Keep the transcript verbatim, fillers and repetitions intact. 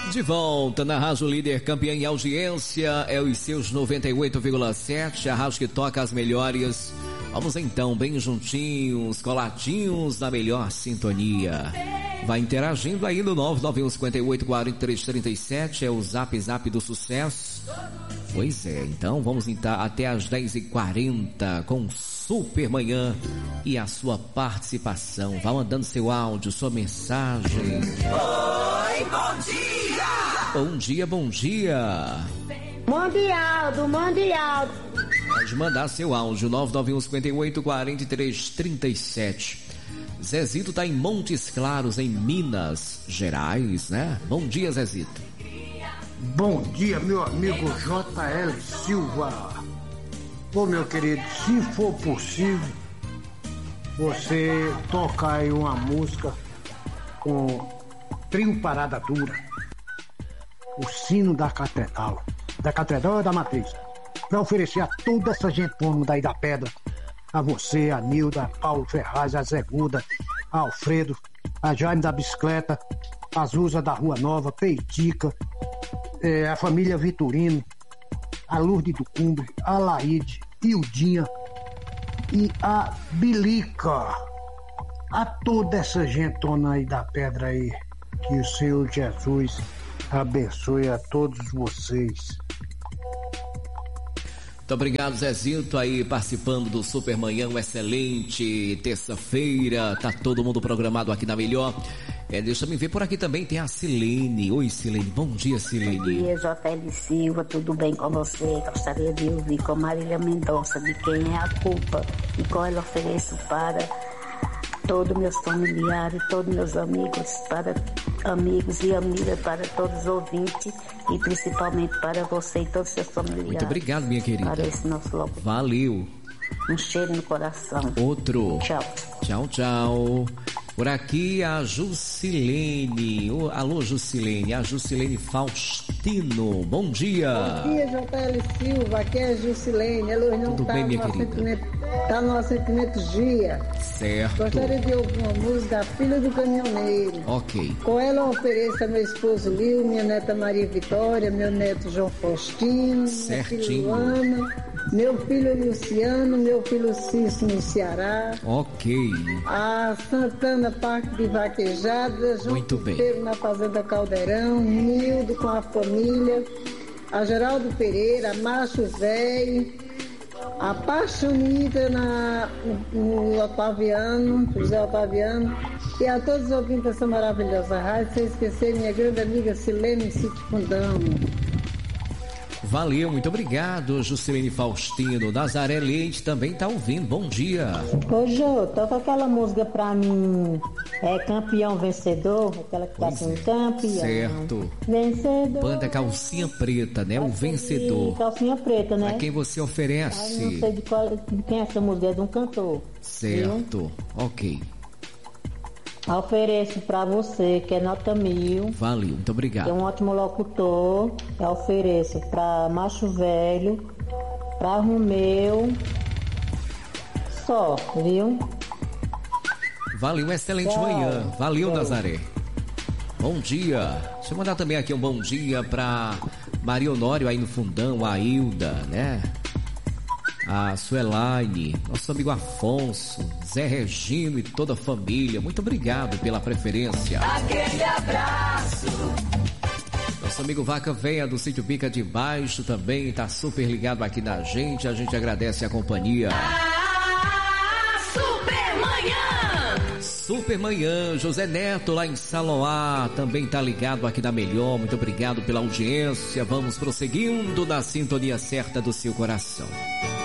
De volta na Rádio Líder, campeã em audiência, é os seus noventa e oito vírgula sete, a rádio que toca as melhores. Vamos então, bem juntinhos, coladinhos na melhor sintonia. Vai interagindo aí no nove nove um cinco oito quatro três três sete, é o zap zap do sucesso. Pois é, então vamos entrar até às dez e quarenta com Super Manhã e a sua participação. Vá mandando seu áudio, sua mensagem. Oi, bom dia! Bom dia, bom dia! Mundial, do Mundial. Pode mandar seu áudio, nove nove um cinco oito quatro três três sete. Zezito tá em Montes Claros, em Minas Gerais, né? Bom dia, Zezito. Bom dia, meu amigo J L Silva. Ô, meu querido, se for possível, você toca aí uma música com Trio Parada Dura, o sino da Catedral, da Catedral ou da Matriz, para oferecer a toda essa gentona daí da pedra, a você, a Nilda, a Paulo Ferraz, a Zé Guda, a Alfredo, a Jaime da Bicicleta, a Zuza da Rua Nova, Peitica, é, a família Vitorino, a Lourdes do Cumbre, a Laíde, Ildinha e a Bilica, a toda essa gentona aí da pedra aí, que o Senhor Jesus abençoe a todos vocês. Muito obrigado, Zezito, aí participando do Super Manhã, uma excelente terça-feira, tá todo mundo programado aqui na Melhor. É, deixa eu me ver por aqui também, tem a Silene. Oi, Silene, bom dia, Silene. Bom dia, J L Silva, tudo bem com você? Gostaria de ouvir com Marília Mendonça, de quem é a culpa e qual ela ofereço para todos meus familiares, todos meus amigos, para amigos e amigas, para todos os ouvintes e principalmente para você e todos os seus familiares. Muito obrigado, minha querida. Para esse nosso logo. Valeu. Um cheiro no coração. Outro. Tchau. Tchau, tchau. Por aqui a Jusilene. Oh, alô, Jusilene. A Jusilene Faustino. Bom dia. Bom dia, J L Silva. Aqui é a Jusilene. Ela não Tudo tá bem, minha no querida? Tá no assentimento Gia. Certo. Gostaria de ouvir uma música, Filha do Caminhoneiro. Ok. Com ela eu ofereço a meu esposo Lio, minha neta Maria Vitória, meu neto João Faustino, Certinho. minha filha Luana, meu filho Luciano, meu filho Cício no Ceará. Ok. A Santana Parque de Vaquejada, João Muito bem. Pedro na Fazenda Caldeirão, Nildo com a família, a Geraldo Pereira, Macho Velho, a Paixonita na, no, no Otaviano, José Otaviano, e a todos os ouvintes dessa maravilhosa rádio, sem esquecer minha grande amiga Silene Sítio Fundão. Valeu, muito obrigado, Jusceline Faustino. Nazaré Leite também tá ouvindo, bom dia. Ô Jô, toca aquela música pra mim, é Campeão Vencedor, aquela que Pois tá com é. campeão. Certo. Vencedor. Banda Calcinha Preta, né? O Essa de vencedor. Calcinha Preta, né? A quem você Ah, não oferece. sei de, qual, de quem é essa música, é de um cantor. Certo. Ok. Ofereço pra você, que é nota mil. Valeu, muito Que é obrigado. um ótimo locutor. Eu ofereço pra Macho Velho, pra Romeu. Só, viu? Valeu, uma excelente Tchau. manhã. Valeu, Tchau. Nazaré. Bom dia. Deixa eu mandar também aqui um bom dia pra Maria Honório aí no fundão, a Hilda, né? A Suelaine, nosso amigo Afonso, Zé Regino e toda a família. Muito obrigado pela preferência. Aquele abraço. Nosso amigo Vaca Véia do Sítio Bica de Baixo também tá super ligado aqui na gente. A gente agradece a companhia. Ah, Supermanhã. Supermanhã, José Neto lá em Saloá também tá ligado aqui na Melhor. Muito obrigado pela audiência. Vamos prosseguindo na sintonia certa do seu coração.